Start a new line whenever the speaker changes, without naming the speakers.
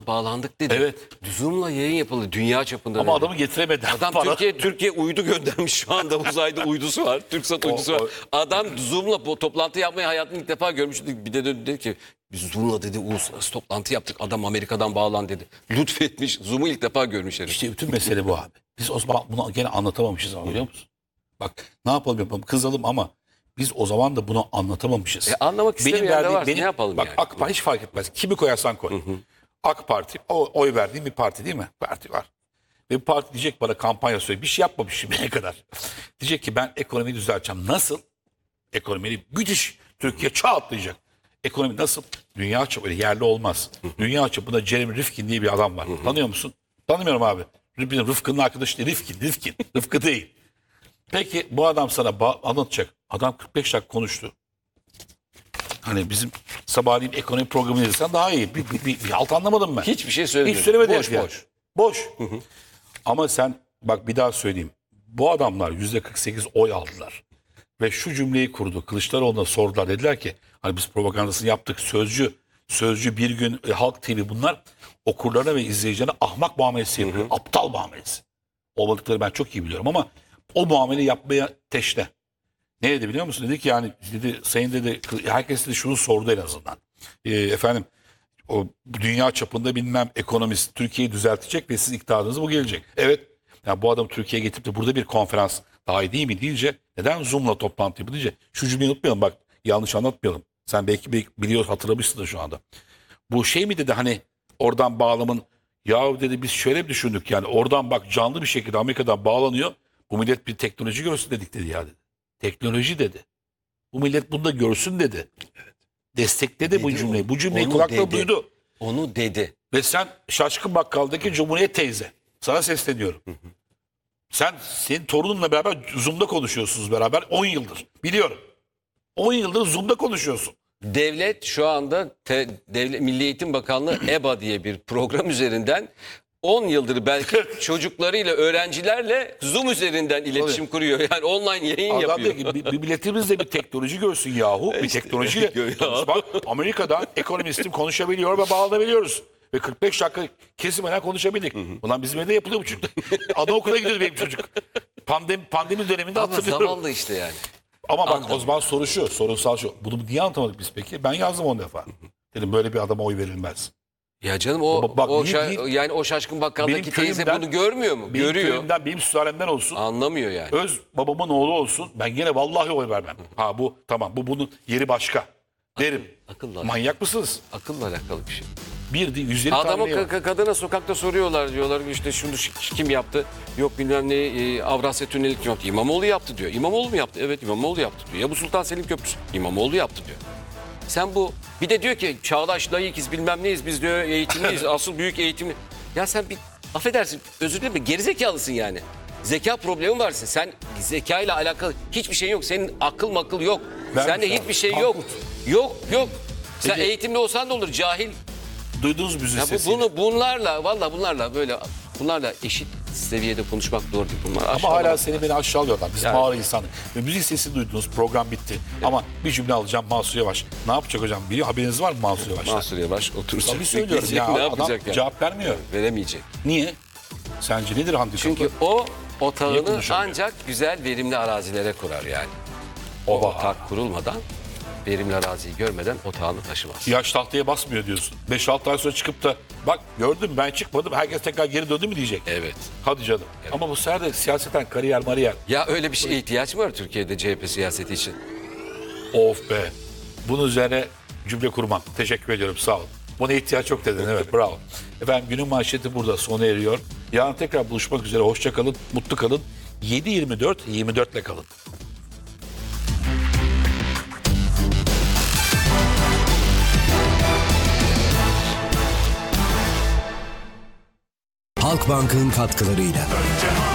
Bağlandık dedi.
Evet.
Zoom'la yayın yapıldı dünya çapında.
Ama
dedi.
adamı getiremedi.
Adam
Bana.
Türkiye uydu göndermiş şu anda uzayda uydusu var. TürkSat uydusu var. Adam Zoom'la bu toplantı yapmayı hayatında ilk defa görmüştü. Bir de dedi ki biz Zoom'la dedi uluslararası toplantı yaptık. Adam Amerika'dan bağlan dedi. Lütfetmiş. Zoom'u ilk defa görmüş herif.
İşte bütün mesele bu abi. Biz o zaman bunu gene anlatamamışız ama biliyor musun? Bak ne yapalım kızalım ama biz o zaman da bunu anlatamamışız.
Anlamak istemeyen de var. Ne yapalım
bak,
yani?
AK Parti hiç fark etmez. Kimi koyarsan koy. AK Parti oy verdiğim bir parti değil mi? Parti var. Ve bu parti diyecek bana kampanya söyleyecek. Bir şey yapmamış şimdiye kadar. Diyecek ki ben ekonomiyi düzelteceğim. Nasıl? Ekonomiyi müthiş. Türkiye çağ atlayacak. Ekonomi nasıl? Dünya çapında yerli olmaz. Dünya çapında Jeremy Rifkin diye bir adam var. Tanıyor musun? Tanımıyorum abi. Rıfkı'nın arkadaşı değil. Rifkin. Rıfkı değil. Peki bu adam sana anlatacak. Adam 45 dakika konuştu. Hani bizim sabahleyin ekonomi programını izlesen daha iyi. Bir halt anlamadım ben.
Hiçbir şey söylemedi.
Hiç söylemedi.
Boş
yani.
boş.
Boş. Ama sen bak bir daha söyleyeyim. Bu adamlar %48 oy aldılar. Ve şu cümleyi kurdu. Kılıçdaroğlu'na sordular. Dediler ki hani biz propagandasını yaptık. Sözcü bir gün Halk TV bunlar okurlarına ve izleyicilerine ahmak muamelesi yapıyor. Aptal muamelesi. Olmadıkları ben çok iyi biliyorum ama o muamele yapmaya teşne. Ne dedi biliyor musun? Dedi ki yani dedi sayın dedi herkes de şunu sordu en azından. Efendim o dünya çapında bilmem ekonomist Türkiye'yi düzeltecek ve siz iktidarınız bu gelecek. Evet. Yani bu adam Türkiye'ye getirip de burada bir konferans daha iyi değil mi deyince neden Zoom'la toplantı yapınca şu cümleyi unutmayalım bak yanlış anlatmayalım. Sen belki biliyor hatırlamışsın da şu anda. Bu şey mi dedi hani oradan bağlamın ya dedi biz şöyle bir düşündük yani oradan bak canlı bir şekilde Amerika'dan bağlanıyor. Bu millet bir teknoloji görsün dedik dedi ya dedi. Teknoloji dedi. Bu millet bunu da görsün dedi. Evet. Destekledi
Dedi
bu cümleyi. Bu cümleyi
onu
kulakla
dedi.
duydu.
Onu dedi.
Ve sen Şaşkın Bakkal'daki Cumhuriyet teyze. Sana sesleniyorum. Senin torununla beraber Zoom'da konuşuyorsunuz beraber 10 yıldır. Biliyorum. 10 yıldır Zoom'da konuşuyorsun.
Devlet şu anda Milli Eğitim Bakanlığı EBA diye bir program üzerinden 10 yıldır belki çocuklarıyla, öğrencilerle Zoom üzerinden iletişim kuruyor. Yani online yayın
Adam
yapıyor.
diyor ki bir milletimiz de bir teknoloji görsün yahu. Bir teknolojiyle konuşmak. Amerika'da ekonomistim konuşabiliyor ve bağlanabiliyoruz. Ve 45 dakika kesimden konuşabildik. Ulan bizim evde yapılıyor bu çocuk. Anaokula gidiyordu benim çocuk. Pandemi döneminde
Ama
hatırlıyorum.
zavallı işte yani.
Ama bak
Anladım.
o zaman sorunsal şu. Bunu niye anlatamadık biz peki? Ben yazdım 10 defa. Dedim böyle bir adama oy verilmez.
Ya canım
Bak,
yani o Şaşkın Bakkal'daki
benim
teyze
köyümden-
bunu görmüyor mu?
Benim
Görüyor.
köyümden, benim sülalemden olsun.
Anlamıyor yani.
Öz babamın oğlu olsun. Ben gene vallahi oy vermem. Ha bu tamam bunun yeri başka. Derim.
Akıllı.
Manyak mısınız?
Akılla alakalı bir şey.
Bir değil 150
Adamı
tane var.
kadına sokakta soruyorlar diyorlar işte şunu kim yaptı? Yok bilmem ne Avrasya Tüneli kim yaptı? İmamoğlu yaptı diyor. İmamoğlu mu yaptı? Evet İmamoğlu yaptı diyor. Ya bu Sultan Selim Köprüsü İmamoğlu yaptı diyor. Sen bu bir de diyor ki çağdaş layıkız bilmem neyiz biz diyor eğitimliyiz asıl büyük eğitimli. Ya sen bir affedersin özür dilerim gerizekalısın yani. Zeka problemi varsın. Sen zekayla alakalı hiçbir şey yok. Senin akıl yok. Sende hiçbir şey yok. Yok. Sen
Peki.
eğitimli olsan da olur cahil.
Duydunuz müziği
Ya
sesini.
bunlarla eşit seviyede konuşmak doğru değil. Bunlar
Ama
aşağılama.
hala seni beni aşağılıyorlar. Biz
Yani.
mağara insanı. Ve müzik sesini duydunuz. Program bitti. Ama bir cümle alacağım Mansur Yavaş. Ne yapacak hocam? Biliyor haberiniz var mı Mansur Yavaş'tan?
Mansur Yavaş oturacak.
Tabii söylüyorum ya.
Ne
Adam
yapacak yani?
cevap vermiyor.
Veremeyecek.
Niye? Sence nedir handikapı?
Çünkü o
Niye
otağını
konuşamıyor?
ancak güzel verimli arazilere kurar yani. O
Oba.
otak kurulmadan verimli araziyi görmeden otağını taşımaz.
Yaş tahtaya basmıyor diyorsun. 5-6 ay sonra çıkıp da bak gördüm ben çıkmadım herkes tekrar geri döndü mü diyecek.
Evet.
Hadi canım. Ama bu sefer de siyaseten kariyer mariyer.
Ya öyle bir şeye ihtiyaç mı var Türkiye'de CHP siyaseti için?
Of be. Bunun üzerine cümle kurmam. Teşekkür ediyorum sağ ol. Buna ihtiyaç yok dedin evet bravo. Efendim günün manşeti burada sona eriyor. Yarın tekrar buluşmak üzere hoşça kalın, mutlu kalın. 7-24 ile kalın.
Halkbank'ın katkılarıyla.